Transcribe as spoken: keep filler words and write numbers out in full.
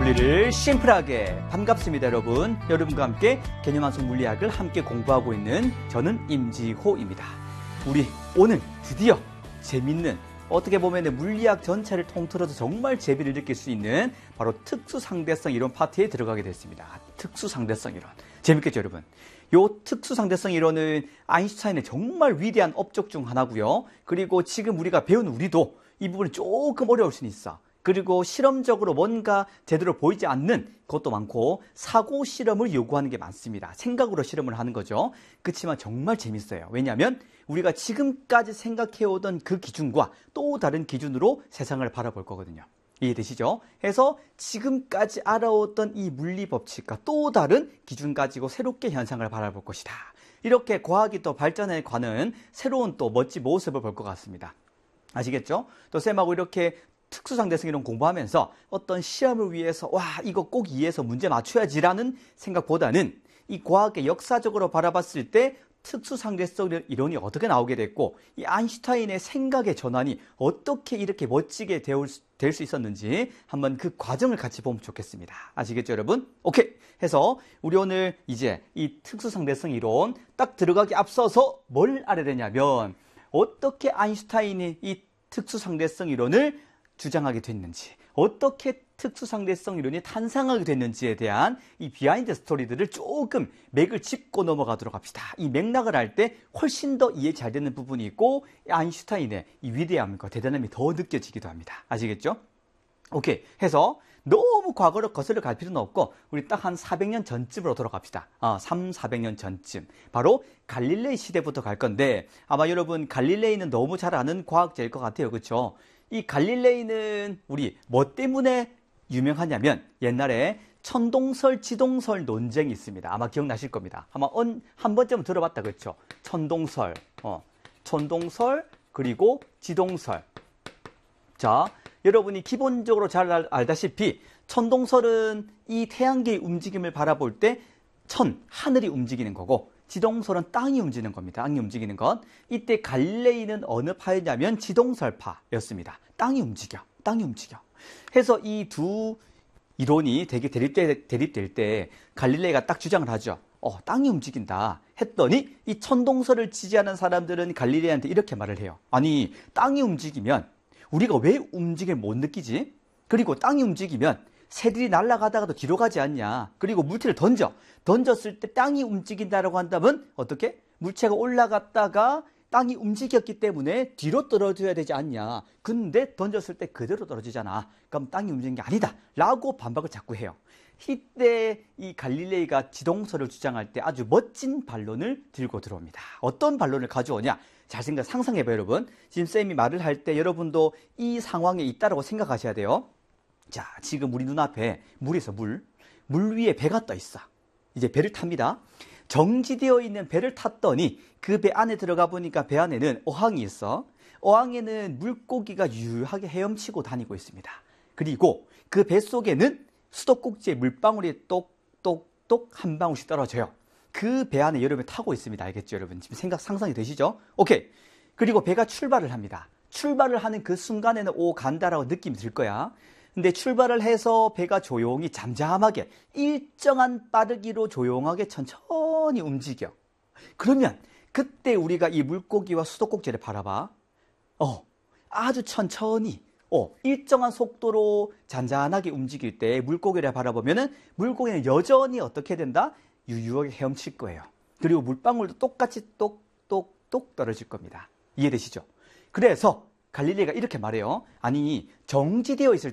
물리를 심플하게. 반갑습니다, 여러분. 여러분과 함께 개념환송 물리학을 함께 공부하고 있는 저는 임지호입니다. 우리 오늘 드디어 재밌는, 어떻게 보면 물리학 전체를 통틀어서 정말 재미를 느낄 수 있는 바로 특수상대성 이론 파트에 들어가게 됐습니다. 특수상대성 이론. 재밌겠죠, 여러분? 요 특수상대성 이론은 아인슈타인의 정말 위대한 업적 중 하나고요. 그리고 지금 우리가 배운 우리도 이 부분이 조금 어려울 수는 있어. 그리고 실험적으로 뭔가 제대로 보이지 않는 것도 많고 사고 실험을 요구하는 게 많습니다. 생각으로 실험을 하는 거죠. 그렇지만 정말 재밌어요. 왜냐하면 우리가 지금까지 생각해오던 그 기준과 또 다른 기준으로 세상을 바라볼 거거든요. 이해되시죠? 해서 지금까지 알아오던 이 물리 법칙과 또 다른 기준 가지고 새롭게 현상을 바라볼 것이다. 이렇게 과학이 또 발전해 가는 새로운 또 멋진 모습을 볼 것 같습니다. 아시겠죠? 또 쌤하고 이렇게 특수상대성 이론 공부하면서 어떤 시험을 위해서 와 이거 꼭 이해해서 문제 맞춰야지라는 생각보다는 이 과학의 역사적으로 바라봤을 때 특수상대성 이론이 어떻게 나오게 됐고 이 아인슈타인의 생각의 전환이 어떻게 이렇게 멋지게 될 수 있었는지 한번 그 과정을 같이 보면 좋겠습니다. 아시겠죠, 여러분? 오케이. 해서 우리 오늘 이제 이 특수상대성 이론 딱 들어가기 앞서서 뭘 알아야 되냐면 어떻게 아인슈타인이 이 특수상대성 이론을 주장하게 됐는지, 어떻게 특수상대성 이론이 탄생하게 됐는지에 대한 이 비하인드 스토리들을 조금 맥을 짚고 넘어가도록 합시다. 이 맥락을 할 때 훨씬 더 이해 잘 되는 부분이 있고 아인슈타인의 이 위대함과 대단함이 더 느껴지기도 합니다. 아시겠죠? 오케이. 해서 너무 과거로 거슬러 갈 필요는 없고 우리 딱 한 사백 년 전쯤으로 돌아갑시다. 아, 삼, 사백 년 전쯤. 바로 갈릴레이 시대부터 갈 건데 아마 여러분 갈릴레이는 너무 잘 아는 과학자일 것 같아요. 그렇죠? 이 갈릴레이는 우리 뭐 때문에 유명하냐면 옛날에 천동설, 지동설 논쟁이 있습니다. 아마 기억나실 겁니다. 아마 한 번쯤은 들어봤다. 그렇죠? 천동설, 어, 천동설 그리고 지동설. 자, 여러분이 기본적으로 잘 알, 알다시피 천동설은 이 태양계의 움직임을 바라볼 때 천, 하늘이 움직이는 거고 지동설은 땅이 움직이는 겁니다. 땅이 움직이는 것. 이때 갈릴레이는 어느 파였냐면 지동설파였습니다. 땅이 움직여. 땅이 움직여. 해서 이 두 이론이 되게 대립되, 대립될 때 갈릴레이가 딱 주장을 하죠. 어, 땅이 움직인다 했더니 이 천동설을 지지하는 사람들은 갈릴레이한테 이렇게 말을 해요. 아니, 땅이 움직이면 우리가 왜 움직임을 못 느끼지? 그리고 땅이 움직이면 새들이 날아가다가도 뒤로 가지 않냐. 그리고 물체를 던져. 던졌을 때 땅이 움직인다라고 한다면 어떻게? 물체가 올라갔다가 땅이 움직였기 때문에 뒤로 떨어져야 되지 않냐. 근데 던졌을 때 그대로 떨어지잖아. 그럼 땅이 움직인 게 아니다. 라고 반박을 자꾸 해요. 이때 이 갈릴레이가 지동설을 주장할 때 아주 멋진 반론을 들고 들어옵니다. 어떤 반론을 가져오냐? 잘 생각, 상상해봐요, 여러분. 지금 쌤이 말을 할 때 여러분도 이 상황에 있다라고 생각하셔야 돼요. 자, 지금 우리 눈앞에 물에서 물, 물 위에 배가 떠 있어. 이제 배를 탑니다. 정지되어 있는 배를 탔더니 그 배 안에 들어가 보니까 배 안에는 어항이 있어. 어항에는 물고기가 유유하게 헤엄치고 다니고 있습니다. 그리고 그 배 속에는 수도꼭지에 물방울이 똑똑똑 한 방울씩 떨어져요. 그 배 안에 여러분이 타고 있습니다. 알겠죠, 여러분? 지금 생각, 상상이 되시죠? 오케이. 그리고 배가 출발을 합니다. 출발을 하는 그 순간에는 오, 간다라고 느낌이 들 거야. 근데 출발을 해서 배가 조용히 잠잠하게 일정한 빠르기로 조용하게 천천히 움직여. 그러면 그때 우리가 이 물고기와 수도꼭지를 바라봐. 어, 아주 천천히 어, 일정한 속도로 잔잔하게 움직일 때 물고기를 바라보면은 물고기는 여전히 어떻게 된다? 유유하게 헤엄칠 거예요. 그리고 물방울도 똑같이 똑똑똑 떨어질 겁니다. 이해되시죠? 그래서 갈릴레이가 이렇게 말해요. 아니, 정지되어 있을